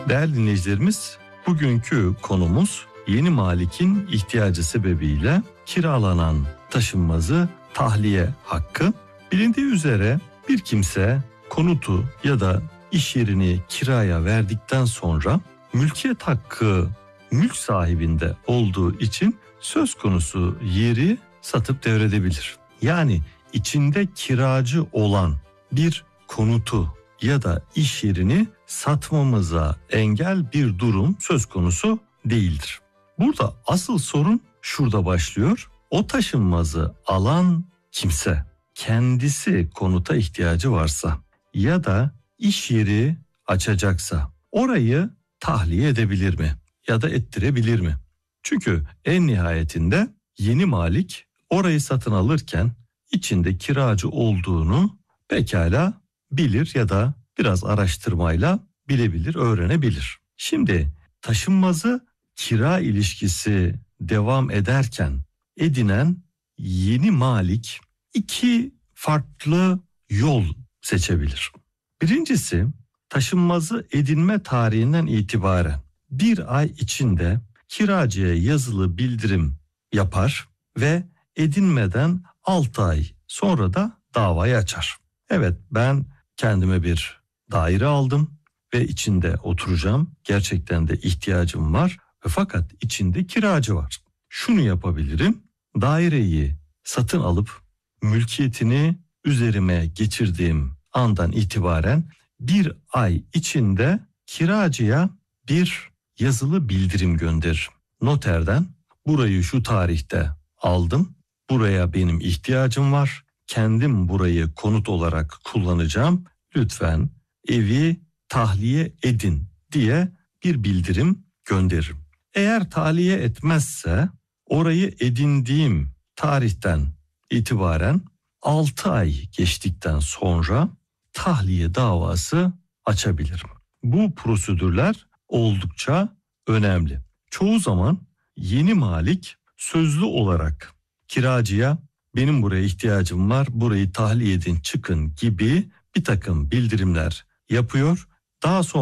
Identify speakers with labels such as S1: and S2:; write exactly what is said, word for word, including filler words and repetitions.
S1: Değerli dinleyicilerimiz, bugünkü konumuz yeni malikin ihtiyacı sebebiyle kiralanan taşınmazı tahliye hakkı. Bilindiği üzere bir kimse konutu ya da iş yerini kiraya verdikten sonra mülkiyet hakkı mülk sahibinde olduğu için söz konusu yeri satıp devredebilir. Yani içinde kiracı olan bir konutu ya da iş yerini satmamıza engel bir durum söz konusu değildir. Burada asıl sorun şurada başlıyor. O taşınmazı alan kimse kendisi konuta ihtiyacı varsa ya da iş yeri açacaksa orayı tahliye edebilir mi ya da ettirebilir mi? Çünkü en nihayetinde yeni malik orayı satın alırken içinde kiracı olduğunu pekala bilir ya da biraz araştırmayla bilebilir, öğrenebilir. Şimdi taşınmazı kira ilişkisi devam ederken edinen yeni malik iki farklı yol seçebilir. Birincisi, taşınmazı edinme tarihinden itibaren bir ay içinde kiracıya yazılı bildirim yapar ve edinmeden altı ay sonra da davayı açar. Evet, ben kendime bir daire aldım ve içinde oturacağım. Gerçekten de ihtiyacım var ve fakat içinde kiracı var. Şunu yapabilirim. Daireyi satın alıp mülkiyetini üzerime geçirdiğim andan itibaren bir ay içinde kiracıya bir yazılı bildirim gönderirim. Noterden burayı şu tarihte aldım. Buraya benim ihtiyacım var. Kendim burayı konut olarak kullanacağım. Lütfen evi tahliye edin diye bir bildirim gönderirim. Eğer tahliye etmezse orayı edindiğim tarihten itibaren altı ay geçtikten sonra tahliye davası açabilirim. Bu prosedürler oldukça önemli. Çoğu zaman yeni malik sözlü olarak kiracıya benim buraya ihtiyacım var, burayı tahliye edin, çıkın gibi bir takım bildirimler yapıyor. Daha sonra